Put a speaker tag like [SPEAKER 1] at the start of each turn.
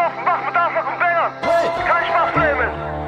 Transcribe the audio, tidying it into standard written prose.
[SPEAKER 1] Mach mit Anschlag und Bängern. Kein Spaß, Flamen.